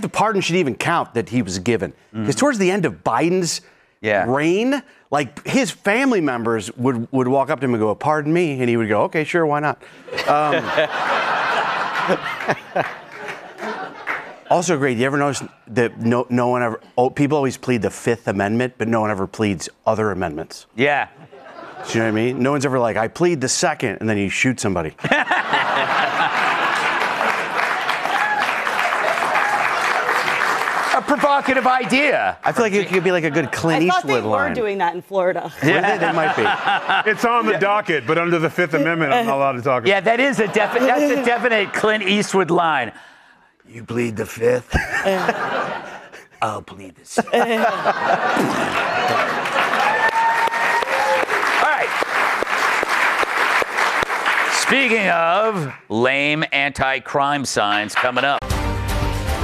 the pardon should even count that he was given. Because towards the end of Biden's reign, like his family members would walk up to him and go, "Pardon me," and he would go, "Okay, sure, why not?" Also great. You ever notice that no one ever? People always plead the Fifth Amendment, but no one ever pleads other amendments. Yeah. Do you know what I mean? No one's ever like, "I plead the Second," and then you shoot somebody. A provocative idea. I feel like it could be like a good Clint I thought Eastwood they line. were doing that in Florida. Yeah, they might be. It's on the docket, but under the Fifth Amendment, I'm not allowed to talk about it. Yeah, that's a definite Clint Eastwood line. You plead the Fifth? I'll plead the Sixth. All right. Speaking of lame anti-crime signs coming up.